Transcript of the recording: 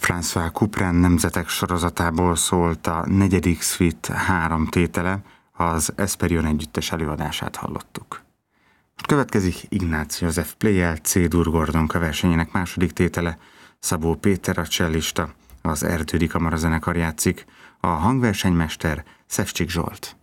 François Couperin nemzetek sorozatából szólt a negyedik szvit 3 tétele, az Esperion együttes előadását hallottuk. Most következik Ignác József Pleyel C-dur Gordonka versenyének második tétele, Szabó Péter a csellista, az Erdődi Kamarazenekar játszik, a hangversenymester Szefcsik Zsolt.